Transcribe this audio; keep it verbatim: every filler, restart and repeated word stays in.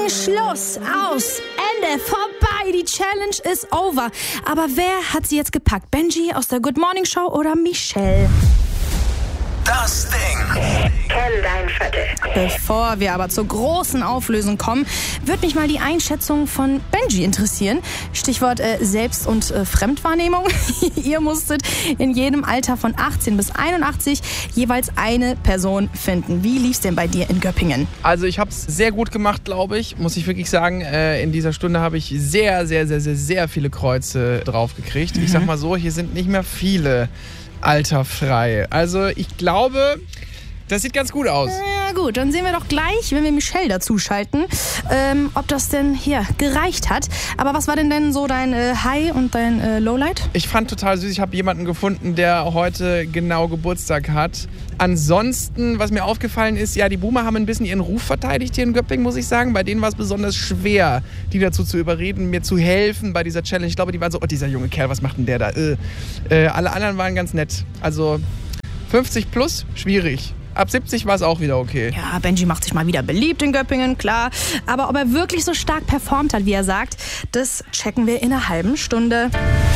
Schluss, aus, Ende, vorbei, die Challenge ist over. Aber wer hat sie jetzt gepackt? Benji aus der Good Morning Show oder Michelle? Das Ding. Kenn dein Viertel. Bevor wir aber zur großen Auflösung kommen, würde mich mal die Einschätzung von Benji interessieren. Stichwort äh, Selbst- und äh, Fremdwahrnehmung. Ihr musstet in jedem Alter von achtzehn bis einundachtzig jeweils eine Person finden. Wie lief's denn bei dir in Göppingen? Also ich habe es sehr gut gemacht, glaube ich, muss ich wirklich sagen. Äh, in dieser Stunde habe ich sehr, sehr, sehr, sehr, sehr viele Kreuze drauf gekriegt. Mhm. Ich sag mal so, hier sind nicht mehr viele alterfrei. Also ich glaube, das sieht ganz gut aus. Ja gut, dann sehen wir doch gleich, wenn wir Michelle dazuschalten, ähm, ob das denn hier gereicht hat. Aber was war denn denn so dein äh, High und dein äh, Lowlight? Ich fand total süß, ich habe jemanden gefunden, der heute genau Geburtstag hat. Ansonsten, was mir aufgefallen ist, ja, die Boomer haben ein bisschen ihren Ruf verteidigt hier in Göppingen, muss ich sagen. Bei denen war es besonders schwer, die dazu zu überreden, mir zu helfen bei dieser Challenge. Ich glaube, die waren so, oh, dieser junge Kerl, was macht denn der da? Äh. Äh, alle anderen waren ganz nett. Also fünfzig plus, schwierig. Ab siebzig war es auch wieder okay. Ja, Benji macht sich mal wieder beliebt in Göppingen, klar. Aber ob er wirklich so stark performt hat, wie er sagt, das checken wir in einer halben Stunde.